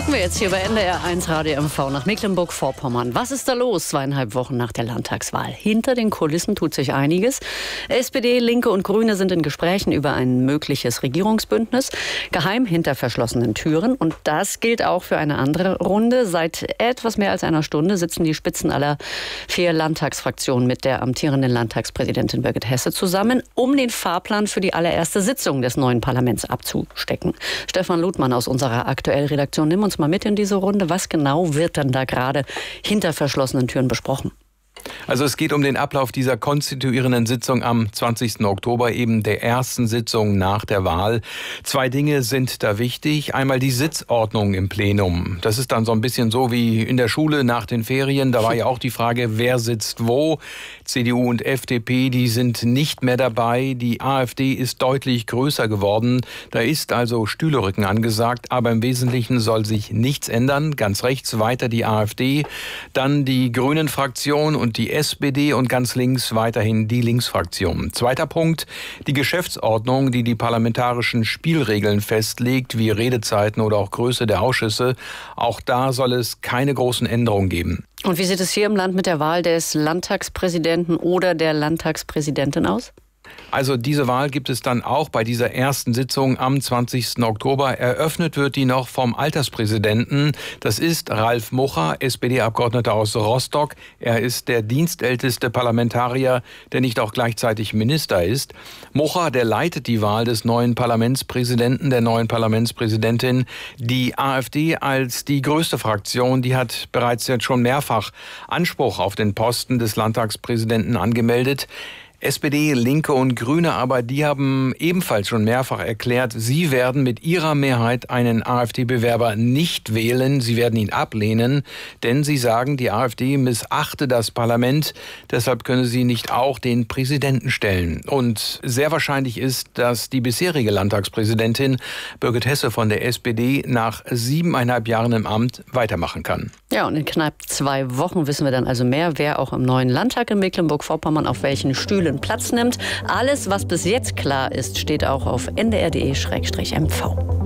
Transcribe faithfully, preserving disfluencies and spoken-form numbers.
Gucken wir jetzt hier bei N D R eins Radio M V nach Mecklenburg-Vorpommern. Was ist da los zweieinhalb Wochen nach der Landtagswahl? Hinter den Kulissen tut sich einiges. S P D, Linke und Grüne sind in Gesprächen über ein mögliches Regierungsbündnis. Geheim hinter verschlossenen Türen. Und das gilt auch für eine andere Runde. Seit etwas mehr als einer Stunde sitzen die Spitzen aller vier Landtagsfraktionen mit der amtierenden Landtagspräsidentin Birgit Hesse zusammen, um den Fahrplan für die allererste Sitzung des neuen Parlaments abzustecken. Stefan Ludmann aus unserer aktuellen Redaktion, nimm uns mal mit in diese Runde. Was genau wird dann da gerade hinter verschlossenen Türen besprochen? Also es geht um den Ablauf dieser konstituierenden Sitzung am zwanzigsten Oktober, eben der ersten Sitzung nach der Wahl. Zwei Dinge sind da wichtig. Einmal die Sitzordnung im Plenum. Das ist dann so ein bisschen so wie in der Schule nach den Ferien. Da war ja auch die Frage, wer sitzt wo. C D U und F D P, die sind nicht mehr dabei. Die AfD ist deutlich größer geworden. Da ist also Stühlerücken angesagt. Aber im Wesentlichen soll sich nichts ändern. Ganz rechts weiter die AfD, dann die Grünen-Fraktion und die S P D und ganz links weiterhin die Linksfraktion. Zweiter Punkt, die Geschäftsordnung, die die parlamentarischen Spielregeln festlegt, wie Redezeiten oder auch Größe der Ausschüsse. Auch da soll es keine großen Änderungen geben. Und wie sieht es hier im Land mit der Wahl des Landtagspräsidenten oder der Landtagspräsidentin aus? Also diese Wahl gibt es dann auch bei dieser ersten Sitzung am zwanzigsten Oktober. Eröffnet wird die noch vom Alterspräsidenten. Das ist Ralf Mucha, S P D-Abgeordneter aus Rostock. Er ist der dienstälteste Parlamentarier, der nicht auch gleichzeitig Minister ist. Mucha, der leitet die Wahl des neuen Parlamentspräsidenten, der neuen Parlamentspräsidentin. Die AfD als die größte Fraktion, die hat bereits jetzt schon mehrfach Anspruch auf den Posten des Landtagspräsidenten angemeldet. S P D, Linke und Grüne, aber die haben ebenfalls schon mehrfach erklärt, sie werden mit ihrer Mehrheit einen AfD-Bewerber nicht wählen. Sie werden ihn ablehnen, denn sie sagen, die AfD missachte das Parlament. Deshalb könne sie nicht auch den Präsidenten stellen. Und sehr wahrscheinlich ist, dass die bisherige Landtagspräsidentin Birgit Hesse von der S P D nach siebeneinhalb Jahren im Amt weitermachen kann. Ja, und in knapp zwei Wochen wissen wir dann also mehr, wer auch im neuen Landtag in Mecklenburg-Vorpommern auf welchen Stühlen Platz nimmt. Alles, was bis jetzt klar ist, steht auch auf n d r punkt d e slash m v.